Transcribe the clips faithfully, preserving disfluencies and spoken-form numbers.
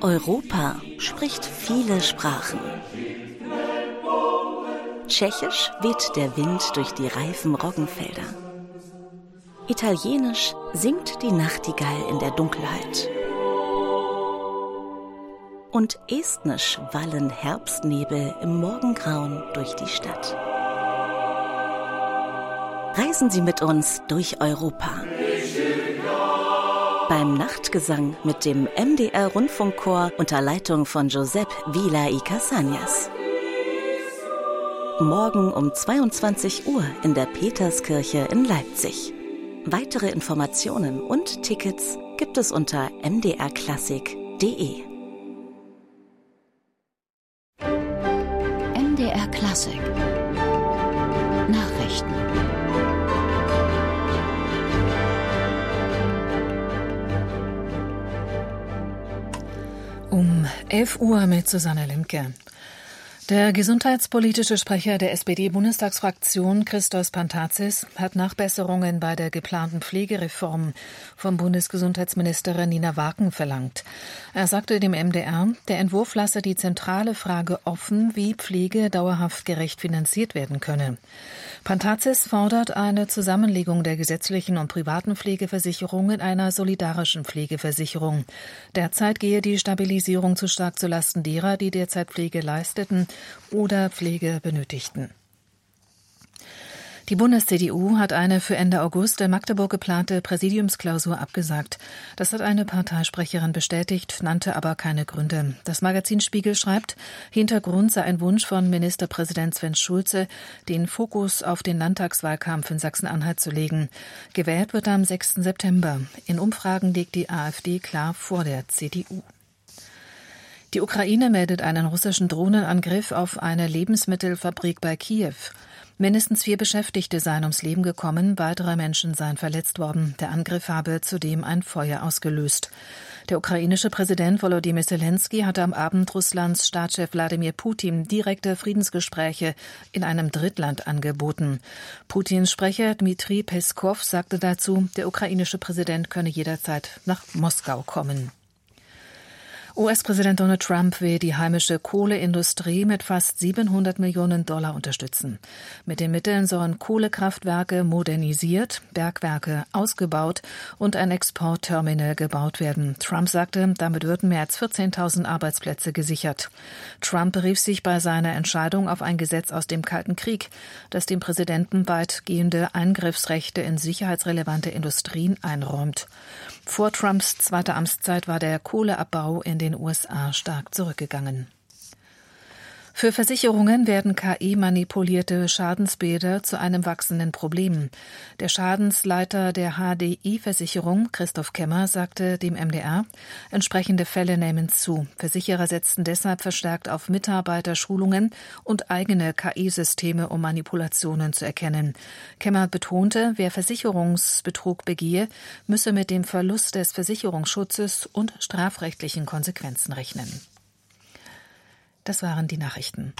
Europa spricht viele Sprachen. Tschechisch weht der Wind durch die reifen Roggenfelder. Italienisch singt die Nachtigall in der Dunkelheit. Und estnisch wallen Herbstnebel im Morgengrauen durch die Stadt. Reisen Sie mit uns durch Europa. Beim Nachtgesang mit dem M D R-Rundfunkchor unter Leitung von Josep Vila y Casañas. Morgen um zweiundzwanzig Uhr in der Peterskirche in Leipzig. Weitere Informationen und Tickets gibt es unter m d r klassik punkt d e. M D R Klassik Nachrichten. Um elf Uhr mit Susanne Limke. Der gesundheitspolitische Sprecher der S P D-Bundestagsfraktion, Christos Pantazis, hat Nachbesserungen bei der geplanten Pflegereform von Bundesgesundheitsministerin Nina Waken verlangt. Er sagte dem M D R, der Entwurf lasse die zentrale Frage offen, wie Pflege dauerhaft gerecht finanziert werden könne. Pantazis fordert eine Zusammenlegung der gesetzlichen und privaten Pflegeversicherung in einer solidarischen Pflegeversicherung. Derzeit gehe die Stabilisierung zu stark zulasten derer, die derzeit Pflege leisteten oder Pflege benötigten. Die Bundes-C D U hat eine für Ende August in Magdeburg geplante Präsidiumsklausur abgesagt. Das hat eine Parteisprecherin bestätigt, nannte aber keine Gründe. Das Magazin Spiegel schreibt, Hintergrund sei ein Wunsch von Ministerpräsident Sven Schulze, den Fokus auf den Landtagswahlkampf in Sachsen-Anhalt zu legen. Gewählt wird am sechsten September. In Umfragen liegt die AfD klar vor der C D U. Die Ukraine meldet einen russischen Drohnenangriff auf eine Lebensmittelfabrik bei Kiew. Mindestens vier Beschäftigte seien ums Leben gekommen, weitere Menschen seien verletzt worden. Der Angriff habe zudem ein Feuer ausgelöst. Der ukrainische Präsident Volodymyr Zelensky hatte am Abend Russlands Staatschef Wladimir Putin direkte Friedensgespräche in einem Drittland angeboten. Putins Sprecher Dmitri Peskov sagte dazu, der ukrainische Präsident könne jederzeit nach Moskau kommen. U S-Präsident Donald Trump will die heimische Kohleindustrie mit fast siebenhundert Millionen Dollar unterstützen. Mit den Mitteln sollen Kohlekraftwerke modernisiert, Bergwerke ausgebaut und ein Exportterminal gebaut werden. Trump sagte, damit würden mehr als vierzehntausend Arbeitsplätze gesichert. Trump berief sich bei seiner Entscheidung auf ein Gesetz aus dem Kalten Krieg, das dem Präsidenten weitgehende Eingriffsrechte in sicherheitsrelevante Industrien einräumt. Vor Trumps zweiter Amtszeit war der Kohleabbau in den U S A stark zurückgegangen. Für Versicherungen werden K I-manipulierte Schadensbilder zu einem wachsenden Problem. Der Schadensleiter der H D I-Versicherung, Christoph Kemmer, sagte dem M D R, entsprechende Fälle nehmen zu. Versicherer setzten deshalb verstärkt auf Mitarbeiterschulungen und eigene K I-Systeme, um Manipulationen zu erkennen. Kemmer betonte, wer Versicherungsbetrug begehe, müsse mit dem Verlust des Versicherungsschutzes und strafrechtlichen Konsequenzen rechnen. Das waren die Nachrichten.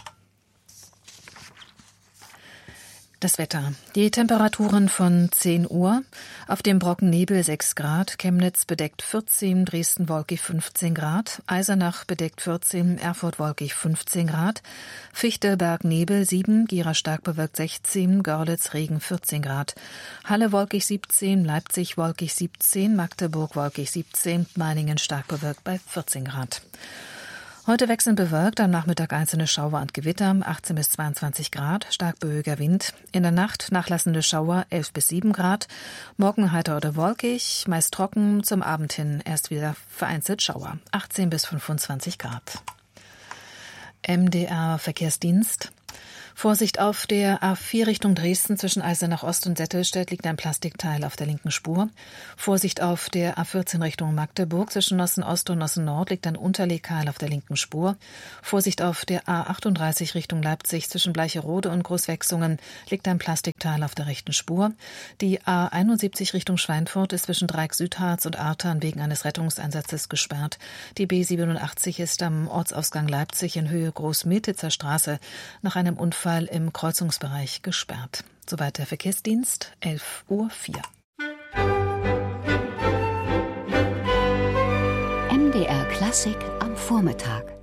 Das Wetter. Die Temperaturen von zehn Uhr. Auf dem Brocken Nebel sechs Grad, Chemnitz bedeckt vierzehn, Dresden wolkig fünfzehn Grad, Eisenach bedeckt vierzehn, Erfurt wolkig fünfzehn Grad, Fichte Berg Nebel sieben, Gera stark bewölkt sechzehn, Görlitz Regen vierzehn Grad, Halle wolkig siebzehn, Leipzig wolkig siebzehn, Magdeburg wolkig siebzehn, Meiningen stark bewölkt bei vierzehn Grad. Heute wechselnd bewölkt, am Nachmittag einzelne Schauer und Gewitter, achtzehn bis zweiundzwanzig Grad, stark böiger Wind. In der Nacht nachlassende Schauer, elf bis sieben Grad. Morgen heiter oder wolkig, meist trocken, zum Abend hin erst wieder vereinzelt Schauer, achtzehn bis fünfundzwanzig Grad. M D R Verkehrsdienst. Vorsicht auf der A vier Richtung Dresden zwischen Eisenach Ost und Settelstedt liegt ein Plastikteil auf der linken Spur. Vorsicht auf der A vierzehn Richtung Magdeburg zwischen Nossen Ost und Nossen Nord liegt ein Unterlegkeil auf der linken Spur. Vorsicht auf der A achtunddreißig Richtung Leipzig zwischen Bleicherode und Großwechsungen liegt ein Plastikteil auf der rechten Spur. Die A einundsiebzig Richtung Schweinfurt ist zwischen Dreieck Südharz und Artern wegen eines Rettungseinsatzes gesperrt. Die B siebenundachtzig ist am Ortsausgang Leipzig in Höhe Großmiltitzer Straße nach einem Unfall im Kreuzungsbereich gesperrt. Soweit der Verkehrsdienst, elf Uhr vier. M D R Klassik am Vormittag.